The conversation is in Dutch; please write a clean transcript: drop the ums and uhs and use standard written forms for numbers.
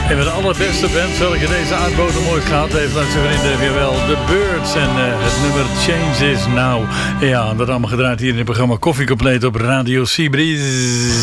Een van de allerbeste bands welke deze aardbodem ooit gehad heeft, langs de vrienden weer wel The Birds en het nummer Change Is Now. Ja, dat allemaal gedraaid hier in het programma Koffie Compleet op Radio Seabreeze.